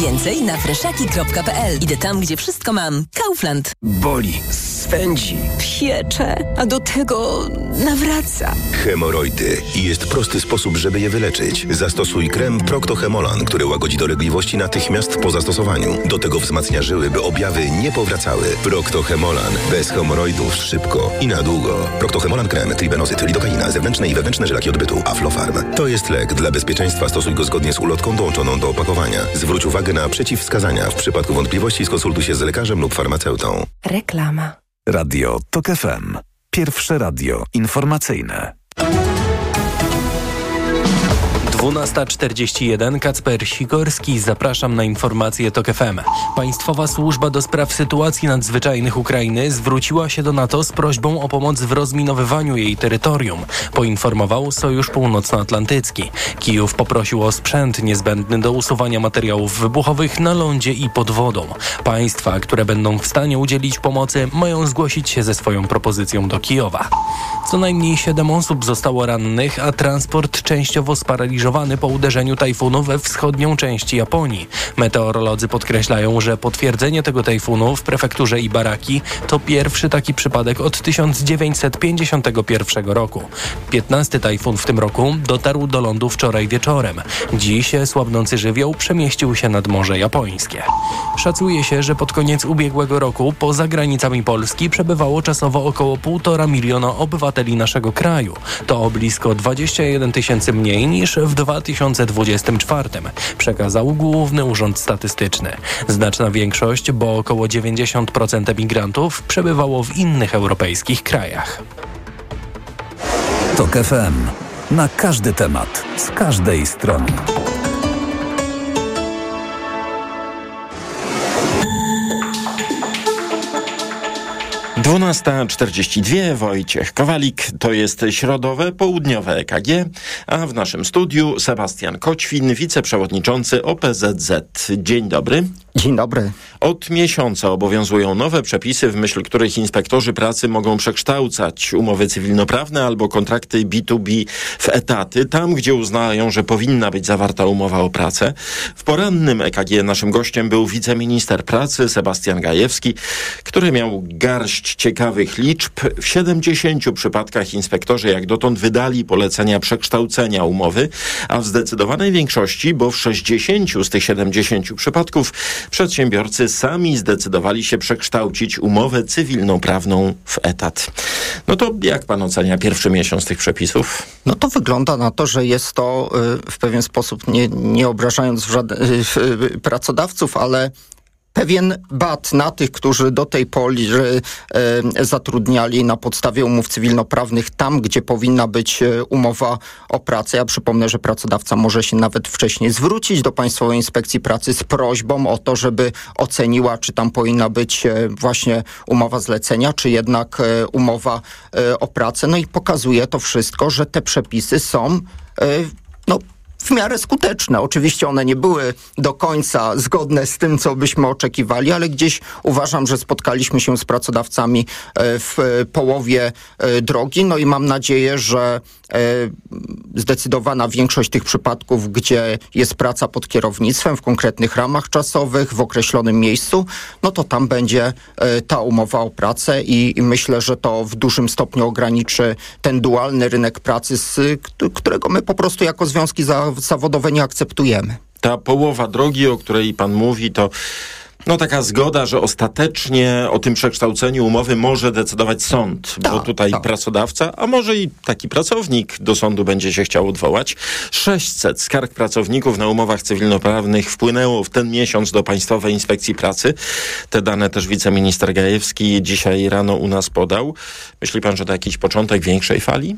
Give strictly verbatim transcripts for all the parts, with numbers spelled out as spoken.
Więcej na freszaki kropka pe el. Idę tam, gdzie wszystko mam. Kaufland. Boli, swędzi, piecze, a do tego nawraca. Hemoroidy. I jest prosty sposób, żeby je wyleczyć. Zastosuj krem Procto-Hemolan, który łagodzi dolegliwości natychmiast po zastosowaniu. Do tego wzmacnia żyły, by objawy nie powracały. Procto-Hemolan. Bez hemoroidów szybko i na długo. Procto-Hemolan krem, tribenozyt, lidokaina, zewnętrzne i wewnętrzne żylaki odbytu, Aflofarm. To jest lek. Dla bezpieczeństwa stosuj go zgodnie z ulotką dołączoną do opakowania. Zwróć uwagę na przeciwwskazania. W przypadku wątpliwości skonsultuj się z lekarzem lub farmaceutą. Reklama. Radio TOK F M. Pierwsze radio informacyjne. dwunasta czterdzieści jeden, Kacper Sikorski, zapraszam na informacje TOK F M. Państwowa Służba do Spraw Sytuacji Nadzwyczajnych Ukrainy zwróciła się do NATO z prośbą o pomoc w rozminowywaniu jej terytorium, poinformował Sojusz Północnoatlantycki. Kijów poprosił o sprzęt niezbędny do usuwania materiałów wybuchowych na lądzie i pod wodą. Państwa, które będą w stanie udzielić pomocy, mają zgłosić się ze swoją propozycją do Kijowa. Co najmniej siedem osób zostało rannych, a transport częściowo sparaliżowany po uderzeniu tajfunu we wschodnią część Japonii. Meteorolodzy podkreślają, że potwierdzenie tego tajfunu w prefekturze Ibaraki to pierwszy taki przypadek od tysiąc dziewięćset pięćdziesiątego pierwszego roku. Piętnasty tajfun w tym roku dotarł do lądu wczoraj wieczorem. Dziś słabnący żywioł przemieścił się nad Morze Japońskie. Szacuje się, że pod koniec ubiegłego roku poza granicami Polski przebywało czasowo około półtora miliona obywateli naszego kraju. To o blisko dwadzieścia jeden tysięcy mniej niż w dwa tysiące dwudziestym czwartym, przekazał Główny Urząd Statystyczny. Znaczna większość, bo około dziewięćdziesiąt procent emigrantów, przebywało w innych europejskich krajach. TOK F M. Na każdy temat, z każdej strony. dwunasta czterdzieści dwa, Wojciech Kowalik, to jest środowe, południowe E K G, a w naszym studiu Sebastian Koćwin, wiceprzewodniczący O P Z Z. Dzień dobry. Dzień dobry. Od miesiąca obowiązują nowe przepisy, w myśl których inspektorzy pracy mogą przekształcać umowy cywilnoprawne albo kontrakty B dwa B w etaty, tam gdzie uznają, że powinna być zawarta umowa o pracę. W porannym E K G naszym gościem był wiceminister pracy Sebastian Gajewski, który miał garść ciekawych liczb. W siedemdziesięciu przypadkach inspektorzy jak dotąd wydali polecenia przekształcenia umowy, a w zdecydowanej większości, bo w sześćdziesięciu z tych siedemdziesięciu przypadków przedsiębiorcy sami zdecydowali się przekształcić umowę cywilnoprawną w etat. No to jak pan ocenia pierwszy miesiąc tych przepisów? No to wygląda na to, że jest to w pewien sposób, nie, nie obrażając żaden, pracodawców, ale pewien bat na tych, którzy do tej pory e, zatrudniali na podstawie umów cywilnoprawnych tam, gdzie powinna być e, umowa o pracę. Ja przypomnę, że pracodawca może się nawet wcześniej zwrócić do Państwowej Inspekcji Pracy z prośbą o to, żeby oceniła, czy tam powinna być e, właśnie umowa zlecenia, czy jednak e, umowa e, o pracę. No i pokazuje to wszystko, że te przepisy są e, no w miarę skuteczne. Oczywiście one nie były do końca zgodne z tym, co byśmy oczekiwali, ale gdzieś uważam, że spotkaliśmy się z pracodawcami w połowie drogi. No i mam nadzieję, że zdecydowana większość tych przypadków, gdzie jest praca pod kierownictwem, w konkretnych ramach czasowych, w określonym miejscu, no to tam będzie ta umowa o pracę i, i myślę, że to w dużym stopniu ograniczy ten dualny rynek pracy, z którego my po prostu jako związki za zawodowe nie akceptujemy. Ta połowa drogi, o której pan mówi, to no taka zgoda, że ostatecznie o tym przekształceniu umowy może decydować sąd, tak, bo tutaj tak. pracodawca, a może i taki pracownik do sądu będzie się chciał odwołać. sześćset skarg pracowników na umowach cywilnoprawnych wpłynęło w ten miesiąc do Państwowej Inspekcji Pracy. Te dane też wiceminister Gajewski dzisiaj rano u nas podał. Myśli pan, że to jakiś początek większej fali?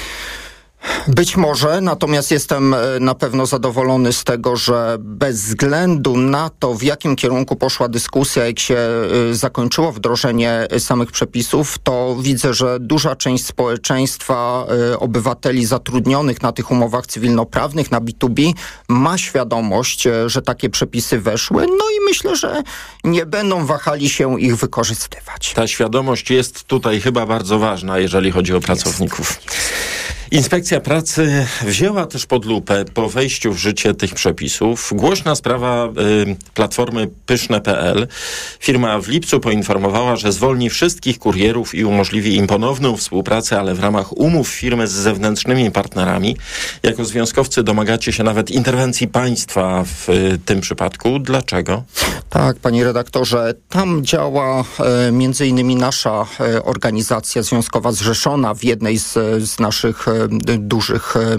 Być może, natomiast jestem na pewno zadowolony z tego, że bez względu na to, w jakim kierunku poszła dyskusja, jak się zakończyło wdrożenie samych przepisów, to widzę, że duża część społeczeństwa, obywateli zatrudnionych na tych umowach cywilnoprawnych, na B dwa B, ma świadomość, że takie przepisy weszły, no i myślę, że nie będą wahali się ich wykorzystywać. Ta świadomość jest tutaj chyba bardzo ważna, jeżeli chodzi o pracowników. Inspekcja Pracy wzięła też pod lupę po wejściu w życie tych przepisów głośna sprawa y, platformy pyszne kropka p l. Firma w lipcu poinformowała, że zwolni wszystkich kurierów i umożliwi im ponowną współpracę, ale w ramach umów firmy z zewnętrznymi partnerami. Jako związkowcy domagacie się nawet interwencji państwa w y, tym przypadku. Dlaczego? Tak, panie redaktorze, tam działa e, między innymi nasza e, organizacja związkowa zrzeszona w jednej z, z naszych e, dużych e,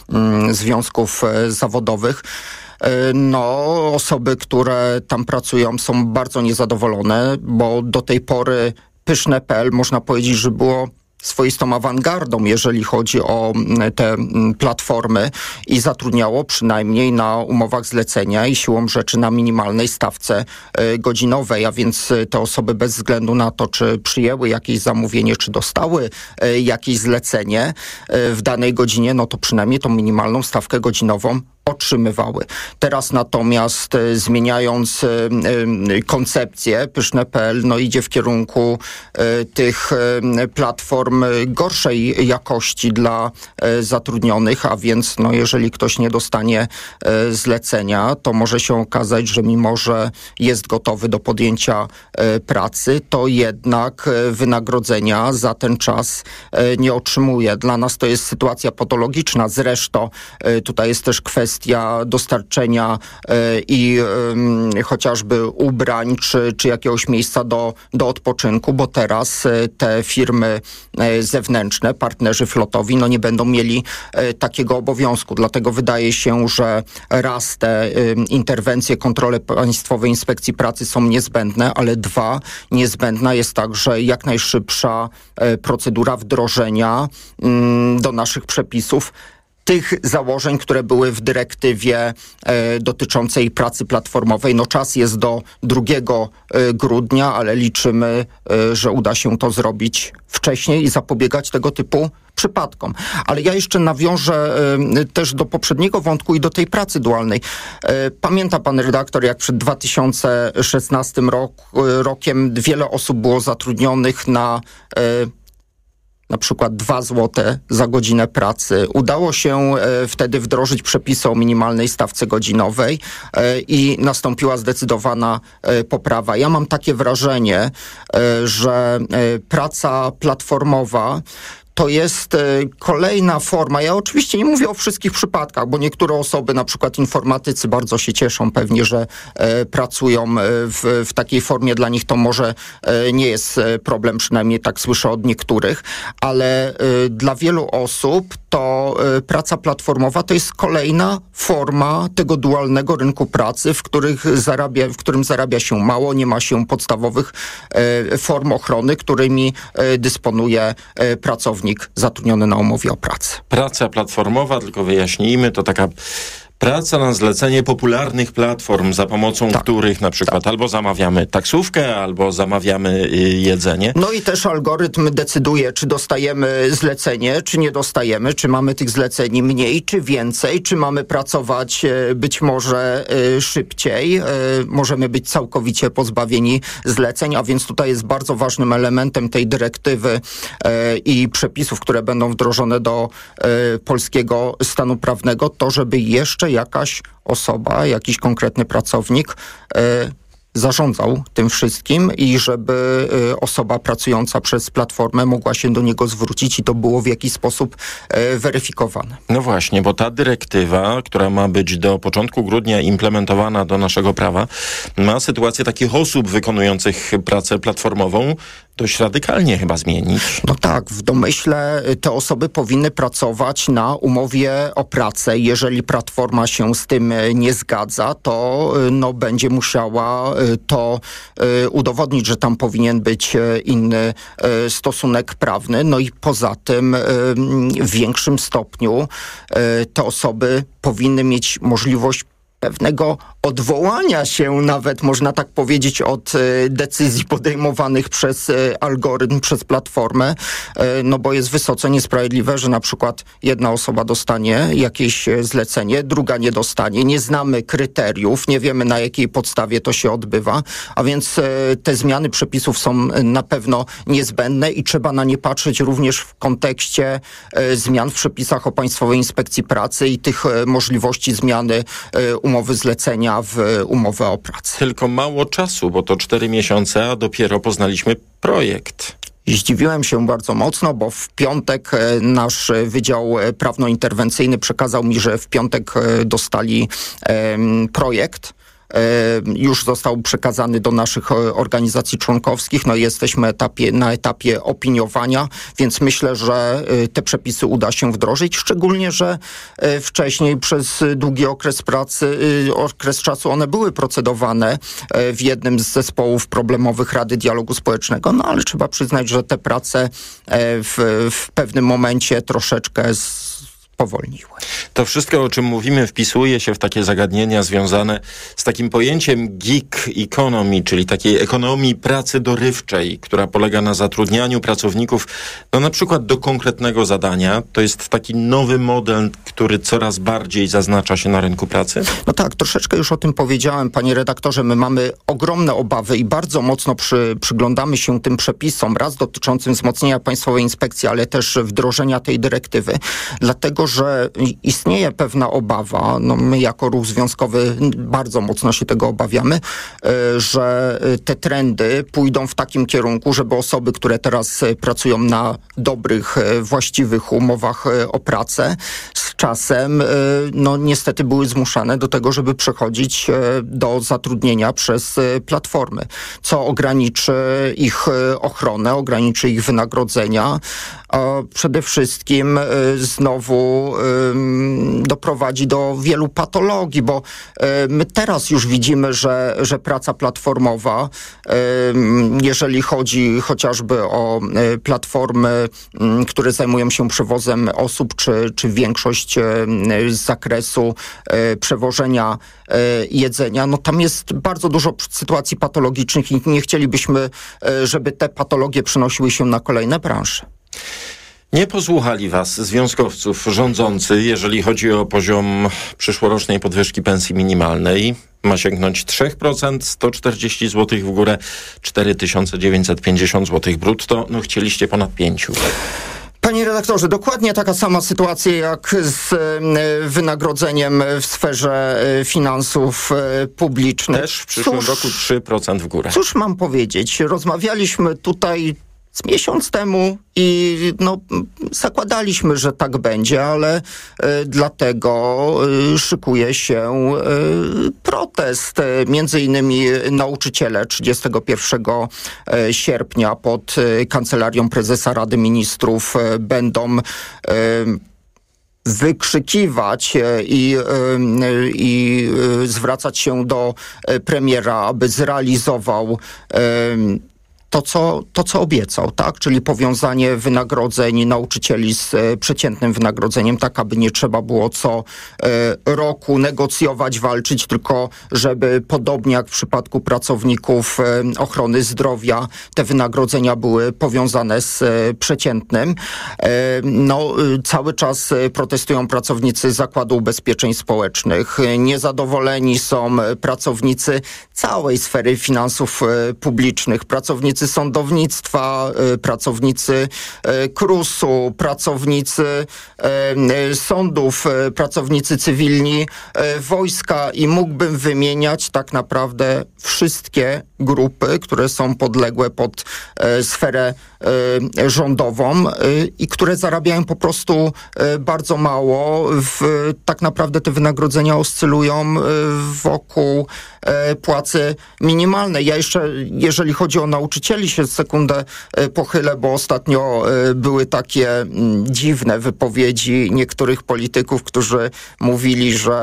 m, związków e, zawodowych. E, no, osoby, które tam pracują, są bardzo niezadowolone, bo do tej pory pyszne kropka p l można powiedzieć, że było swoistą awangardą, jeżeli chodzi o te platformy i zatrudniało przynajmniej na umowach zlecenia i siłą rzeczy na minimalnej stawce godzinowej, a więc te osoby bez względu na to, czy przyjęły jakieś zamówienie, czy dostały jakieś zlecenie w danej godzinie, no to przynajmniej tą minimalną stawkę godzinową otrzymywały. Teraz natomiast e, zmieniając e, e, koncepcję, pyszne kropka p l no, idzie w kierunku e, tych e, platform gorszej jakości dla e, zatrudnionych, a więc no, jeżeli ktoś nie dostanie e, zlecenia, to może się okazać, że mimo, że jest gotowy do podjęcia e, pracy, to jednak e, wynagrodzenia za ten czas e, nie otrzymuje. Dla nas to jest sytuacja patologiczna. Zresztą e, tutaj jest też kwestia kwestia dostarczenia e, i e, chociażby ubrań, czy, czy jakiegoś miejsca do, do odpoczynku, bo teraz e, te firmy e, zewnętrzne, partnerzy flotowi, no nie będą mieli e, takiego obowiązku. Dlatego wydaje się, że raz te e, interwencje, kontrole Państwowej Inspekcji Pracy są niezbędne, ale dwa, niezbędna jest także jak najszybsza e, procedura wdrożenia m, do naszych przepisów tych założeń, które były w dyrektywie e, dotyczącej pracy platformowej. No czas jest do drugiego grudnia, ale liczymy, e, że uda się to zrobić wcześniej i zapobiegać tego typu przypadkom. Ale ja jeszcze nawiążę e, też do poprzedniego wątku i do tej pracy dualnej. E, pamięta pan redaktor, jak przed dwa tysiące szesnastym rok, rokiem wiele osób było zatrudnionych na e, na przykład dwa złote za godzinę pracy. Udało się e, wtedy wdrożyć przepisy o minimalnej stawce godzinowej e, i nastąpiła zdecydowana e, poprawa. Ja mam takie wrażenie, e, że e, praca platformowa to jest e, kolejna forma. Ja oczywiście nie mówię o wszystkich przypadkach, bo niektóre osoby, na przykład informatycy, bardzo się cieszą pewnie, że e, pracują w, w takiej formie. Dla nich to może e, nie jest problem, przynajmniej tak słyszę od niektórych, ale e, dla wielu osób to e, praca platformowa to jest kolejna forma tego dualnego rynku pracy, w, których zarabia, w którym zarabia się mało, nie ma się podstawowych e, form ochrony, którymi e, dysponuje e, pracownik zatrudniony na umowie o pracę. Praca platformowa, tylko wyjaśnijmy, to taka praca na zlecenie popularnych platform, za pomocą tak, których na przykład tak. albo zamawiamy taksówkę, albo zamawiamy y, jedzenie. No i też algorytm decyduje, czy dostajemy zlecenie, czy nie dostajemy, czy mamy tych zleceń mniej, czy więcej, czy mamy pracować y, być może y, szybciej. Y, możemy być całkowicie pozbawieni zleceń, a więc tutaj jest bardzo ważnym elementem tej dyrektywy y, i przepisów, które będą wdrożone do y, polskiego stanu prawnego, to żeby jeszcze jakaś osoba, jakiś konkretny pracownik e, zarządzał tym wszystkim i żeby e, osoba pracująca przez platformę mogła się do niego zwrócić i to było w jakiś sposób e, weryfikowane. No właśnie, bo ta dyrektywa, która ma być do początku grudnia implementowana do naszego prawa, ma sytuację takich osób wykonujących pracę platformową dość radykalnie chyba zmienić. No tak, w domyśle te osoby powinny pracować na umowie o pracę. Jeżeli platforma się z tym nie zgadza, to no, będzie musiała to udowodnić, że tam powinien być inny stosunek prawny. No i poza tym w większym stopniu te osoby powinny mieć możliwość pewnego odwołania się nawet, można tak powiedzieć, od decyzji podejmowanych przez algorytm, przez platformę, no bo jest wysoce niesprawiedliwe, że na przykład jedna osoba dostanie jakieś zlecenie, druga nie dostanie. Nie znamy kryteriów, nie wiemy, na jakiej podstawie to się odbywa, a więc te zmiany przepisów są na pewno niezbędne i trzeba na nie patrzeć również w kontekście zmian w przepisach o Państwowej Inspekcji Pracy i tych możliwości zmiany umowy zlecenia w umowę o pracę. Tylko mało czasu, bo to cztery miesiące, a dopiero poznaliśmy projekt. Zdziwiłem się bardzo mocno, bo w piątek nasz Wydział Prawno-Interwencyjny przekazał mi, że w piątek dostali um, projekt. Już został przekazany do naszych organizacji członkowskich. No jesteśmy etapie, na etapie opiniowania, więc myślę, że te przepisy uda się wdrożyć, szczególnie, że wcześniej przez długi okres pracy, okres czasu one były procedowane w jednym z zespołów problemowych Rady Dialogu Społecznego, no ale trzeba przyznać, że te prace w, w pewnym momencie troszeczkę z powolniły. To wszystko, o czym mówimy, wpisuje się w takie zagadnienia związane z takim pojęciem gig economy, czyli takiej ekonomii pracy dorywczej, która polega na zatrudnianiu pracowników, no na przykład do konkretnego zadania. To jest taki nowy model, który coraz bardziej zaznacza się na rynku pracy? No tak, troszeczkę już o tym powiedziałem, panie redaktorze. My mamy ogromne obawy i bardzo mocno przy, przyglądamy się tym przepisom, raz dotyczącym wzmocnienia Państwowej Inspekcji, ale też wdrożenia tej dyrektywy. Dlatego, że istnieje pewna obawa, no my jako ruch związkowy bardzo mocno się tego obawiamy, że te trendy pójdą w takim kierunku, żeby osoby, które teraz pracują na dobrych, właściwych umowach o pracę, z czasem no niestety były zmuszane do tego, żeby przechodzić do zatrudnienia przez platformy, co ograniczy ich ochronę, ograniczy ich wynagrodzenia, a przede wszystkim znowu doprowadzi do wielu patologii, bo my teraz już widzimy, że, że praca platformowa, jeżeli chodzi chociażby o platformy, które zajmują się przewozem osób, czy, czy większość z zakresu przewożenia jedzenia, no tam jest bardzo dużo sytuacji patologicznych i nie chcielibyśmy, żeby te patologie przenosiły się na kolejne branże. Nie posłuchali was związkowców rządzący, jeżeli chodzi o poziom przyszłorocznej podwyżki pensji minimalnej. Ma sięgnąć trzy procent, sto czterdzieści złotych w górę, cztery tysiące dziewięćset pięćdziesiąt złotych brutto. No chcieliście ponad pięciu. Panie redaktorze, dokładnie taka sama sytuacja jak z wynagrodzeniem w sferze finansów publicznych. Też w przyszłym cóż, roku trzy procent w górę. Cóż mam powiedzieć? Rozmawialiśmy tutaj z miesiąc temu i no, zakładaliśmy, że tak będzie, ale y, dlatego y, szykuje się y, protest. Między innymi nauczyciele trzydziestego pierwszego sierpnia pod y, Kancelarią Prezesa Rady Ministrów y, będą y, wykrzykiwać i, i zwracać się do premiera, aby zrealizował To co, to, co obiecał, tak? Czyli powiązanie wynagrodzeń nauczycieli z e, przeciętnym wynagrodzeniem, tak aby nie trzeba było co e, roku negocjować, walczyć, tylko żeby podobnie jak w przypadku pracowników e, ochrony zdrowia, te wynagrodzenia były powiązane z e, przeciętnym. E, no, e, cały czas protestują pracownicy Zakładu Ubezpieczeń Społecznych. Niezadowoleni są pracownicy całej sfery finansów e, publicznych, pracownicy sądownictwa, pracownicy KRUS-u, pracownicy sądów, pracownicy cywilni, wojska i mógłbym wymieniać tak naprawdę wszystkie grupy, które są podległe pod sferę rządową i które zarabiają po prostu bardzo mało. W, tak naprawdę te wynagrodzenia oscylują wokół płacy minimalnej. Ja jeszcze, jeżeli chodzi o nauczycieli, się sekundę pochylę, bo ostatnio były takie dziwne wypowiedzi niektórych polityków, którzy mówili, że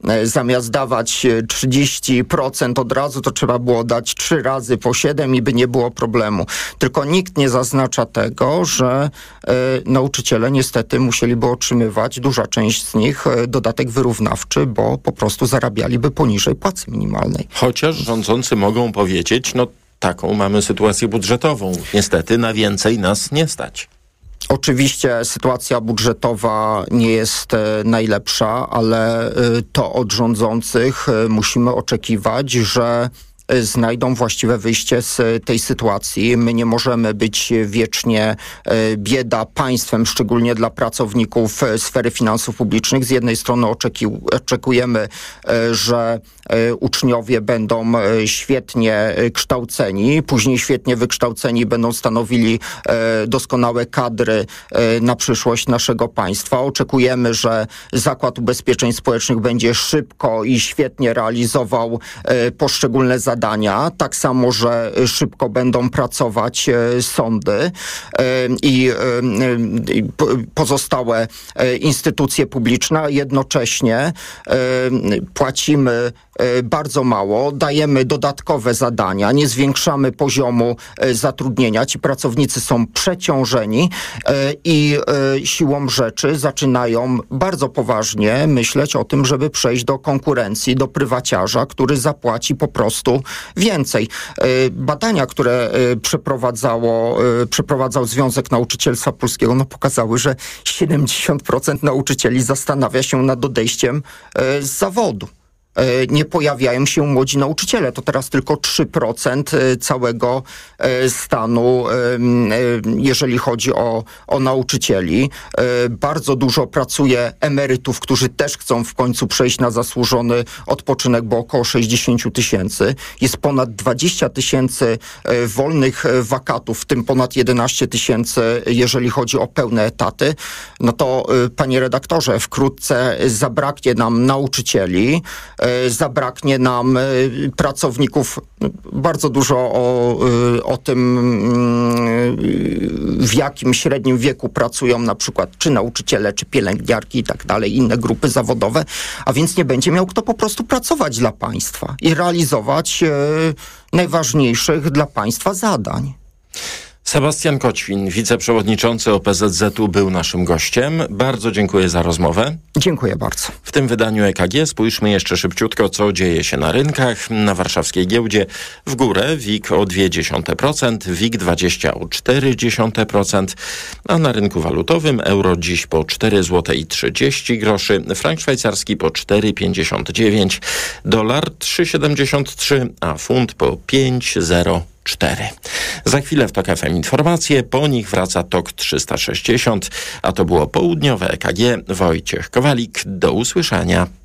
zamiast dawać trzydzieści procent od razu, to trzeba było dać trzy razy po siedem i by nie było problemu. Tylko nikt nie zaznacza tego, że e, nauczyciele niestety musieliby otrzymywać, duża część z nich, e, dodatek wyrównawczy, bo po prostu zarabialiby poniżej płacy minimalnej. Chociaż rządzący mogą powiedzieć, no taką mamy sytuację budżetową. Niestety na więcej nas nie stać. Oczywiście sytuacja budżetowa nie jest e, najlepsza, ale e, to od rządzących e, musimy oczekiwać, że znajdą właściwe wyjście z tej sytuacji. My nie możemy być wiecznie bieda państwem, szczególnie dla pracowników sfery finansów publicznych. Z jednej strony oczeki- oczekujemy, że uczniowie będą świetnie kształceni, później świetnie wykształceni będą stanowili doskonałe kadry na przyszłość naszego państwa. Oczekujemy, że Zakład Ubezpieczeń Społecznych będzie szybko i świetnie realizował poszczególne zadania. Tak samo, że szybko będą pracować sądy i pozostałe instytucje publiczne. Jednocześnie płacimy bardzo mało, dajemy dodatkowe zadania, nie zwiększamy poziomu zatrudnienia. Ci pracownicy są przeciążeni i siłą rzeczy zaczynają bardzo poważnie myśleć o tym, żeby przejść do konkurencji, do prywaciarza, który zapłaci po prostu więcej. Badania, które przeprowadzało, przeprowadzał Związek Nauczycielstwa Polskiego, no pokazały, że siedemdziesiąt procent nauczycieli zastanawia się nad odejściem z zawodu. Nie pojawiają się młodzi nauczyciele. To teraz tylko trzy procent całego stanu, jeżeli chodzi o, o nauczycieli. Bardzo dużo pracuje emerytów, którzy też chcą w końcu przejść na zasłużony odpoczynek, bo około sześćdziesiąt tysięcy. Jest ponad dwadzieścia tysięcy wolnych wakatów, w tym ponad jedenaście tysięcy, jeżeli chodzi o pełne etaty. No to, panie redaktorze, wkrótce zabraknie nam nauczycieli, zabraknie nam pracowników. Bardzo dużo o, o tym, w jakim średnim wieku pracują na przykład czy nauczyciele, czy pielęgniarki i tak dalej, inne grupy zawodowe, a więc nie będzie miał kto po prostu pracować dla państwa i realizować najważniejszych dla państwa zadań. Sebastian Koćwin, wiceprzewodniczący O P Z Z u, był naszym gościem. Bardzo dziękuję za rozmowę. Dziękuję bardzo. W tym wydaniu E K G spójrzmy jeszcze szybciutko, co dzieje się na rynkach. Na warszawskiej giełdzie w górę W I G o zero przecinek dwa procent, W I G dwadzieścia o cztery przecinek procent, a na rynku walutowym euro dziś po cztery złote i trzydzieści groszy, frank szwajcarski po cztery pięćdziesiąt dziewięć, dolar trzy siedemdziesiąt trzy, a funt po pięć zero cztery. Za chwilę w TOK F M informacje, po nich wraca TOK trzysta sześćdziesiąt, a to było południowe E K G. Wojciech Kowalik, do usłyszenia.